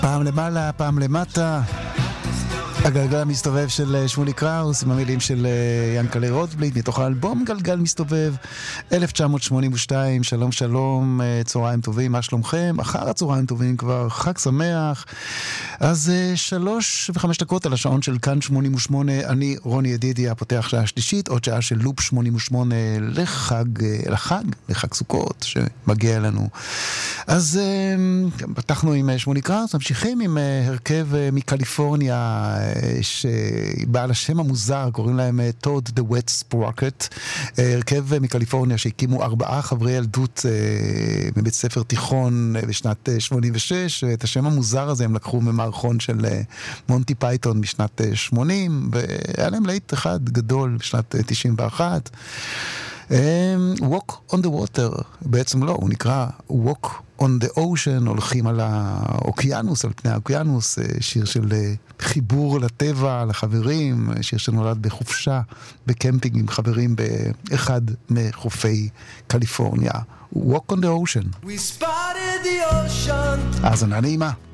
פעם למעלה, פעם למטה. הגלגל המסתובב של שמולי קראוס עם המילים של ינקלה רוטבליט מתוך האלבום גלגל מסתובב 1982. שלום שלום, צהריים טובים, מה שלומכם? אחר הצהריים טובים כבר, חג שמח. אז 3:05 על השעון של כאן 88. אני רוני ידידיה, פותח שעה שלישית, עוד שעה של לופ 88 לחג סוכות שמגיע לנו. אז פתחנו עם שמולי קראוס, ממשיכים עם הרכב מקליפורניה שבעל השם המוזר, קוראים להם טוד The Wet Sprocket, הרכב מקליפורניה שהקימו 4 חברי ילדות מבית ספר תיכון בשנת 86, את השם המוזר הזה הם לקחו ממערכון של מונטי פייתון משנת 80, והיה להם להיט אחד גדול בשנת 91. Walk on the Water, בעצם לא, הוא נקרא Walk on the Ocean, הולכים על האוקיינוס, על פני האוקיינוס, שיר של חיבור לטבע, לחברים, שיר שנולד בחופשה, בקמפינג עם חברים באחד מחופי קליפורניה. Walk on the Ocean. We spotted the ocean. האזנה נעימה.